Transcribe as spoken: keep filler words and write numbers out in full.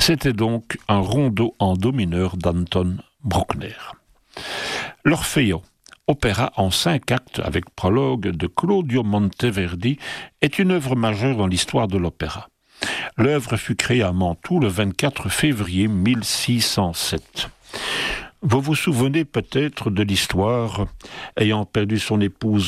C'était donc un rondo en do mineur d'Anton Bruckner. L'Orfeo, opéra en cinq actes avec prologue de Claudio Monteverdi, est une œuvre majeure dans l'histoire de l'opéra. L'œuvre fut créée à Mantoue le vingt-quatre février mille six cent sept. Vous vous souvenez peut-être de l'histoire ayant perdu son épouse